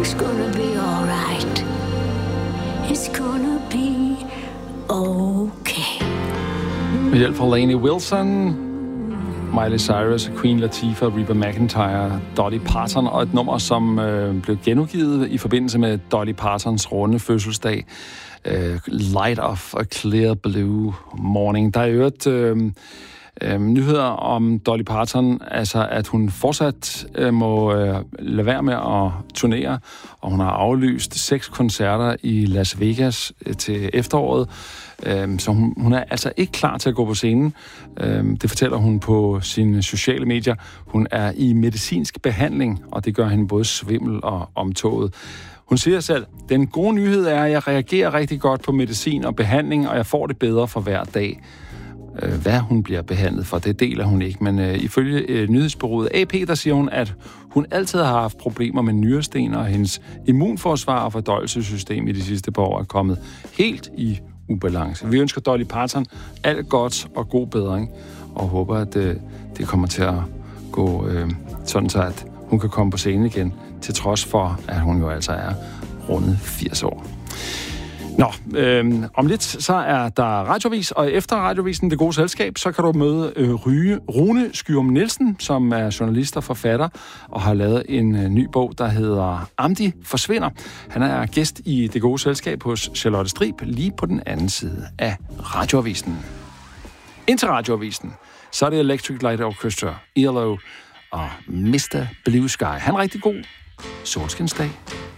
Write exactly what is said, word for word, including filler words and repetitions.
Everything's gonna be alright. It's gonna be okay. Med hjælp fra Lainey Wilson, Miley Cyrus, Queen Latifah, Reba McEntire, Dolly Parton, og et nummer, som øh, blev genudgivet i forbindelse med Dolly Partons runde fødselsdag. Øh, Light of a Clear Blue Morning. Der er jo et øh, øh, nyheder om Dolly Parton, altså at hun fortsat øh, må øh, lade være med at turnere, og hun har aflyst seks koncerter i Las Vegas øh, til efteråret. Så hun, hun er altså ikke klar til at gå på scenen. Det fortæller hun på sine sociale medier. Hun er i medicinsk behandling, og det gør hende både svimmel og omtoget. Hun siger selv, den gode nyhed er, at jeg reagerer rigtig godt på medicin og behandling, og jeg får det bedre for hver dag. Hvad hun bliver behandlet for, det deler hun ikke. Men uh, ifølge uh, nyhedsbureauet A P, der siger hun, at hun altid har haft problemer med nyresten, og hendes immunforsvar og fordøjelsessystem i de sidste par år er kommet helt i ubalance. Vi ønsker Dolly Parton alt godt og god bedring, og håber, at øh, det kommer til at gå øh, sådan så, at hun kan komme på scenen igen, til trods for, at hun jo altså er rundet firs år. Nå, øh, om lidt så er der radiovis, og efter radiovisen Det Gode Selskab, så kan du møde øh, Ryge, Rune Skyum Nielsen, som er journalist og forfatter, og har lavet en øh, ny bog, der hedder Amdi Forsvinder. Han er gæst i Det Gode Selskab hos Charlotte Strib, lige på den anden side af radioavisen. Indtil radioavisen, så er det Electric Light Orchestra, E L O og mister Blue Sky. Han er rigtig god solskinsdag.